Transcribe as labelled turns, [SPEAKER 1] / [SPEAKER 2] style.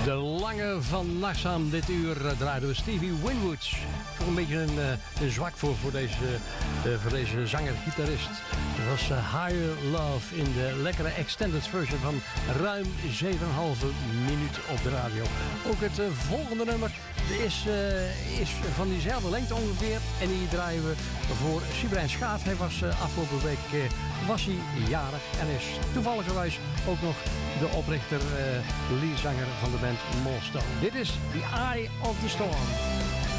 [SPEAKER 1] De lange van Nassam. Dit uur draaiden we Stevie Winwood. Toch een beetje een zwak voor deze zanger-gitarist. Dat was Higher Love in de lekkere extended version van ruim 7,5 minuut op de radio. Ook het volgende nummer is van diezelfde lengte ongeveer. En die draaien we voor Siebrijn Schaaf. Hij was afgelopen week jarig en is toevalligerwijs ook nog de oprichter, leadzanger van de band Molstone. Dit is The Eye of the Storm.